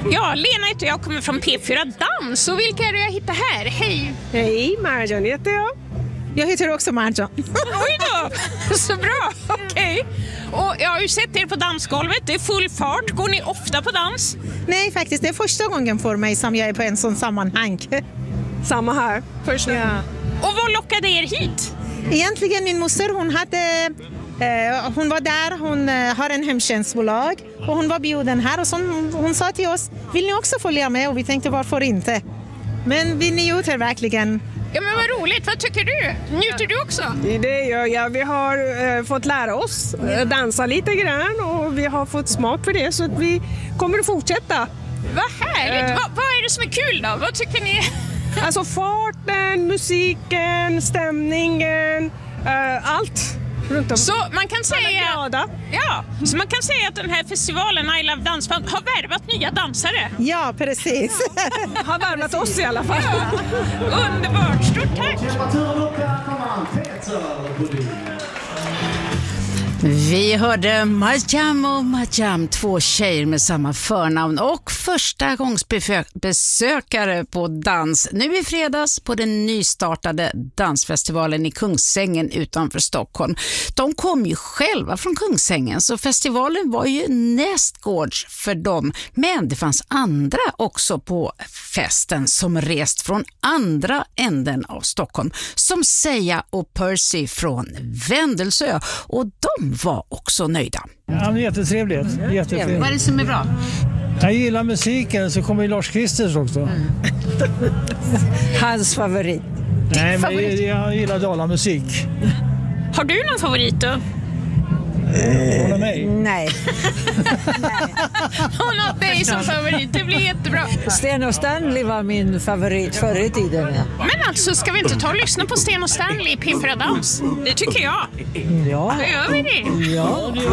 Ja, Lena heter jag, kommer från P4 Dans. Och vilka är det jag hittar här? Hej! Hej, Marjan heter jag. Jag heter också Marjan. Oj då! Så bra, okej. Och jag har ju sett er på dansgolvet, det är full fart. Går ni ofta på dans? Nej, faktiskt, det är första gången för mig som jag är på en sån sammanhang. Samma här. Första. Ja. Och vad lockade er hit? Egentligen min moster, hon var där, hon har en hemtjänstbolag och hon var bjuden här och hon sa till oss, vill ni också följa med? Och vi tänkte, varför inte? Men vi njuter verkligen. Ja, men vad roligt, vad tycker du? Njuter du också? Det gör jag. Vi har fått lära oss dansa lite grann och vi har fått smak för det så att vi kommer att fortsätta. Vad härligt, vad är det som är kul då? Vad tycker ni? Alltså farten, musiken, stämningen, allt runt om. Så man kan säga, så man kan säga att den här festivalen I Love Dansband har värvat nya dansare. Ja, precis. Har värvat oss i alla fall. Ja. Underbart, stort tack. Vi hörde Marjam och Marjam, två tjejer med samma förnamn och första gångs besökare på dans nu i fredags på den nystartade dansfestivalen i Kungsängen utanför Stockholm. De kom ju själva från Kungsängen så festivalen var ju nästgårds för dem, men det fanns andra också på festen som rest från andra änden av Stockholm, som Seja och Percy från Vändelsö, och de var också nöjda. Ja, jättetrevligt. Vad är det som är bra? Jag gillar musiken, så kommer Lars Kristers också. Hans favorit. Nej, men jag gillar dalamusik. Har du någon favorit då? Håller mig? Nej. Hon har dig som favorit, det blir jättebra. Sten och Stanley var min favorit förr i tiden. Ja. Men alltså, ska vi inte ta och lyssna på Sten och Stanley i P4 Dans? Det tycker jag. Ja. Då gör vi det. Ja.